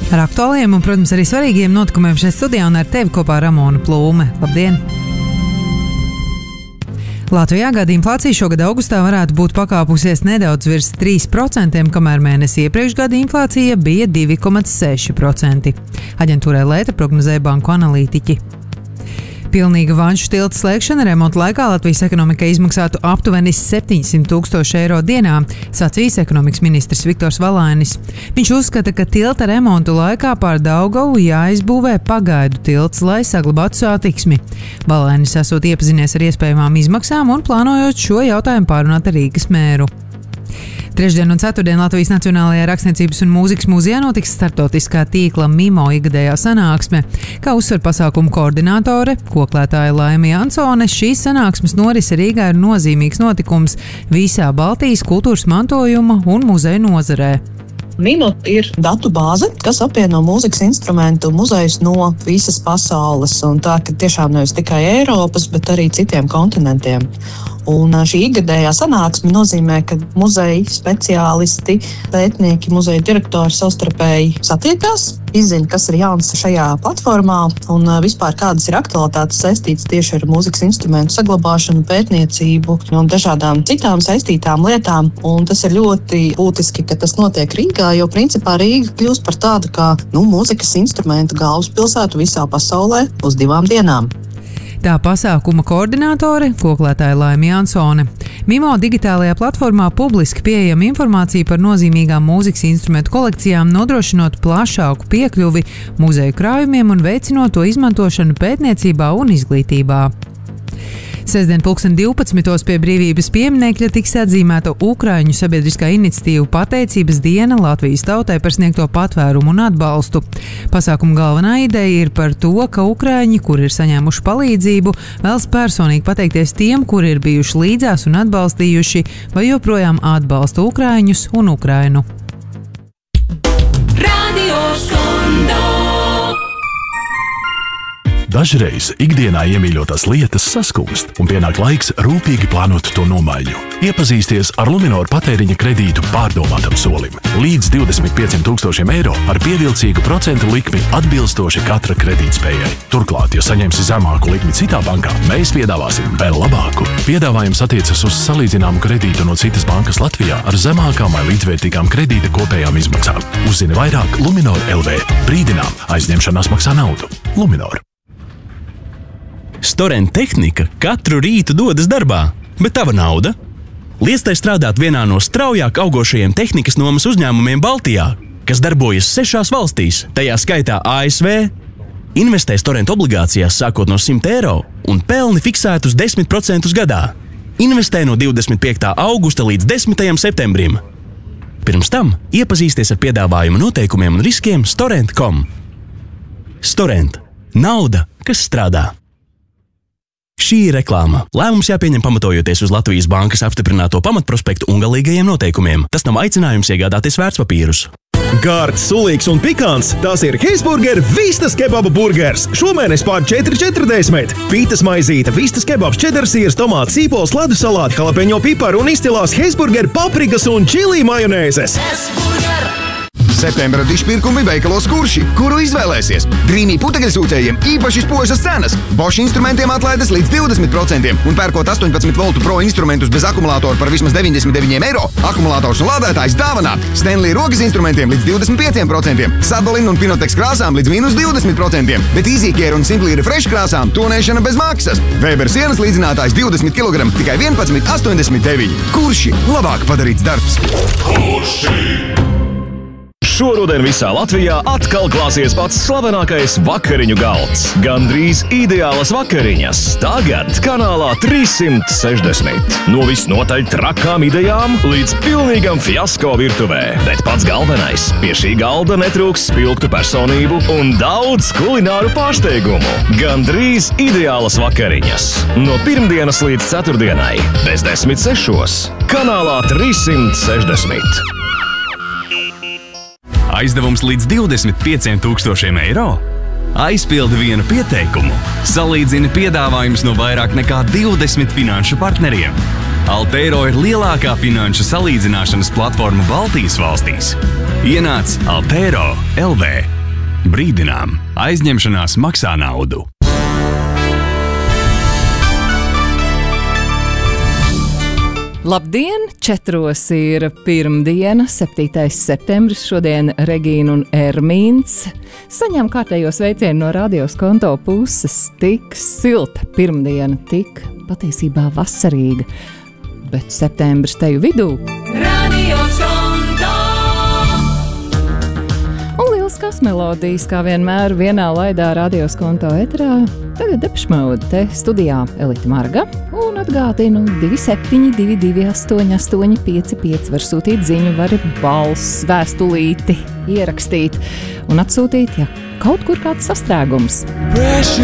Ar aktuāliem un, protams, arī svarīgiem notikumiem šeit studijā un ar tevi kopā Ramona Plūme. Labdien! Latvijā gada inflācija šogad augustā varētu būt pakāpusies nedaudz virs 3%, kamēr mēnesi iepriekš gada inflācija bija 2,6%. Aģentūrai Lēta prognozēja banku analītiķi. Pilnīga Vanšu tilta slēgšana remonta laikā Latvijas ekonomikai izmaksātu aptuveni 700 000 eiro dienā, sacījis ekonomikas ministrs Viktors Valainis. Viņš uzskata, ka tilta remontu laikā pār Daugavu jāizbūvē pagaidu tilts, lai saglabātu satiksmi. Valainis esot iepazinies ar iespējamām izmaksām un plānojot šo jautājumu pārunāt ar Rīgas mēru. Trešdien un ceturtdien Latvijas Nacionālajā rakstniecības un mūzikas muzejā notiks starptautiskā tīkla MIMO ikgadējā sanāksme. Kā uzsver pasākumu koordinātore, koklētāja Laime Jansone, šīs sanāksmes norise Rīgā ir nozīmīgs notikums visā Baltijas kultūras mantojuma un muzeju nozarē. MIMO ir datu bāze, kas apvieno mūzikas instrumentu muzejus no visas pasaules. Un tā, ka tiešām nevis tikai Eiropas, bet arī citiem kontinentiem. Un šī ikgadējā sanāksme nozīmē, ka muzeja speciālisti, pētnieki, muzeja direktori savstarpēji satiekās, izzina, kas ir jauns šajā platformā un vispār kādas ir aktualitātes saistītas tieši ar mūzikas instrumentu saglabāšanu, pētniecību un dažādām citām saistītām lietām. Un tas ir ļoti būtiski, ka tas notiek Rīgā, jo principā Rīga kļūst par tādu kā mūzikas instrumentu galvaspilsētu visā pasaulē uz 2 dienām. Tā pasākuma koordinātore, koklētāja Laime Jansone. MIMO digitālajā platformā publiski pieejama informācija par nozīmīgām mūzikas instrumentu kolekcijām, nodrošinot plašāku piekļuvi muzeju krājumiem un veicinot to izmantošanu pētniecībā un izglītībā. Sestdien 12. pie Brīvības pieminekļa tiks atzīmēta Ukraiņu sabiedriskā iniciatīva Pateicības diena Latvijas tautai par sniegto patvērumu un atbalstu. Pasākuma galvenā ideja ir par to, ka ukraiņi, kuri ir saņēmuši palīdzību, vēlas personīgi pateikties tiem, kuri ir bijuši līdzās un atbalstījuši vai joprojām atbalsta ukraiņus un Ukrainu. Dažreiz ikdienā iemīļotās lietas saskumst un pienāk laiks rūpīgi plānot to nomaiņu. Iepazīsties ar Luminor patēriņa kredītu pārdomātam solim. Līdz 25 000 eiro ar pievilcīgu procentu likmi atbilstoši katra kredītspējai. Turklāt, ja saņemsi zemāku likmi citā bankā, mēs piedāvāsim vēl labāku. Piedāvājums attiecas uz salīdzināmu kredītu no citas bankas Latvijā ar zemākām vai līdzvērtīgām kredīta kopējām izmaksām. Uzzini vairāk Luminor LV. Brīdinām, aizņemšanās maksā naudu. Luminor. Storent tehnika katru rītu dodas darbā, bet tava nauda? Liec tai strādāt vienā no straujāk augošajiem tehnikas nomas uzņēmumiem Baltijā, kas darbojas 6 valstīs, tajā skaitā ASV. Investē Storent obligācijās sākot no 100 eiro un pelni fiksētus 10% gadā. Investē no 25. augusta līdz 10. septembrim. Pirms tam iepazīsties ar piedāvājuma noteikumiem un riskiem Storent.com. Storent. Nauda, kas strādā. Šī ir reklāma. Lēmums jāpieņem pamatojoties uz Latvijas bankas apstiprināto pamatprospektu un galīgajiem noteikumiem. Tas nav aicinājums iegādāties vērtspapīrus. Gārds, sulīgs un pikants – tas ir Hesburger Vistas kebaba burgers. Šomēnes pār 4,40. Pītas maizīte, vistas kebabs, čedersīrs, tomāts, sīpols, ledus salāti, jalapeņo piparu un izcilās Hesburger paprikas un čili majonēzes. Septembra dišpirkumi veikalos Kurši, kuru izvēlēsies. Dreamy putekļsūcējiem īpaši spožas cenas. Bosch instrumentiem atlaides līdz 20% un pērkot 18 voltu pro instrumentus bez akumulātoru par vismaz 99 eiro, akumulātors un lādētājs dāvanā. Stanley rokas instrumentiem līdz 25%, Sadolin un Pinotex krāsām līdz -20%, bet EasyCare un Simply Refresh krāsām tonēšana bez maksas. Weber sienas līdzinātājs 20 kg tikai 11,89. Kurši labāk padarīts darbs. Kurši! Šoruden visā Latvijā atkal klāsies pats slavenākais vakariņu galds. Gandrīz ideālas vakariņas. Tagad kanālā 360. No visnotaļ trakām idejām līdz pilnīgam fiasko virtuvē. Bet pats galvenais – pie šī galda netrūks spilgtu personību un daudz kulināru pārsteigumu. Gandrīz ideālas vakariņas. No pirmdienas līdz ceturtdienai. Bez 10:06. Kanālā 360. Aizdevums līdz 25 000 eiro? Aizpildi vienu pieteikumu. Salīdzini piedāvājumus no vairāk nekā 20 finanšu partneriem. Altero ir lielākā finanšu salīdzināšanas platforma Baltijas valstīs. Ienāc Altero LV. Brīdinām, aizņemšanās maksā naudu. Labdien! 4. ir pirmdiena, 7. septembris. Šodien Regīna un Ermīns saņem kārtējo sveicienu no radios konto puses. Tik silta pirmdiena, tik patiesībā vasarīga, bet septembris teju vidū. Radios konto! Un lieliskas melodijas, kā vienmēr, vienā laidā radios konto etrā. Tagad Depeche Mode, te studijā Elita Marga, un atgādinu 2722 8855 var sūtīt ziņu, var balss vēstulīti ierakstīt un atsūtīt, ja kaut kur kāds sastrēgums.